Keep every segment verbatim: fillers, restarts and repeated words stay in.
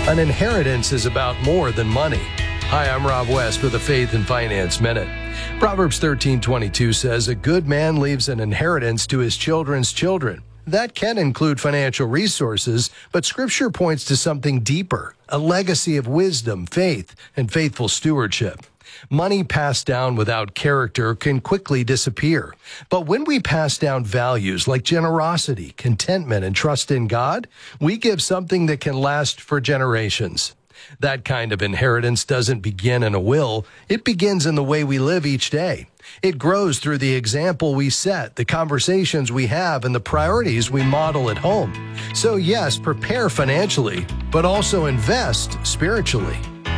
An inheritance is about more than money. Hi, I'm Rob West with a Faith and Finance Minute. Proverbs thirteen twenty-two says, "A good man leaves an inheritance to his children's children." That can include financial resources, but Scripture points to something deeper, a legacy of wisdom, faith, and faithful stewardship. Money passed down without character can quickly disappear. But when we pass down values like generosity, contentment, and trust in God, we give something that can last for generations. That kind of inheritance doesn't begin in a will. It begins in the way we live each day. It grows through the example we set, the conversations we have, and the priorities we model at home. So yes, prepare financially, but also invest spiritually.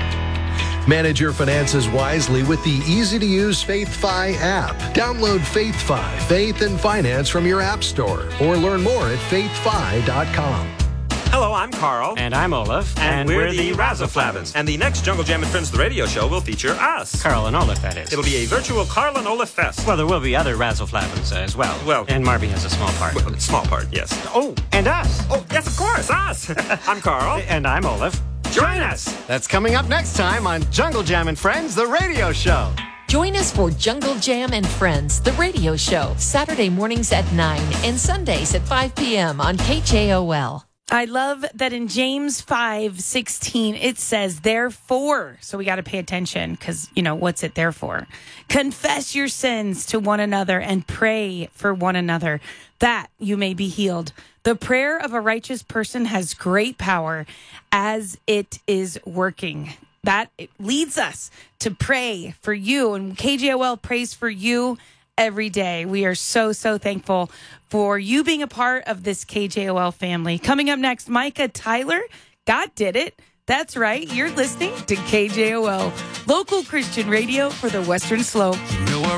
Manage your finances wisely with the easy-to-use FaithFi app. Download FaithFi, Faith and Finance from your app store, or learn more at faith fi dot com. Hello, I'm Carl. And I'm Olaf. And, and we're, we're the Razzaflabbins. And the next Jungle Jam and Friends, the radio show, will feature us. Carl and Olaf, that is. It'll be a virtual Carl and Olaf fest. Well, there will be other Razzaflabbins uh, as well. Well. And Marby has a small part. Well, small part, yes. Oh, and us. Oh, yes, of course, us. I'm Carl. And I'm Olaf. Join us. That's coming up next time on Jungle Jam and Friends, the radio show. Join us for Jungle Jam and Friends, the radio show, Saturday mornings at nine and Sundays at five p.m. on K J O L. I love that in James five sixteen, it says, therefore, so we got to pay attention because, you know, what's it there for? Confess your sins to one another and pray for one another that you may be healed. The prayer of a righteous person has great power as it is working. That leads us to pray for you, and K J O L prays for you every day. We are so, so thankful for you being a part of this K J O L family. Coming up next, Micah Tyler. God did it. That's right. You're listening to K J O L, local Christian radio for the Western Slope.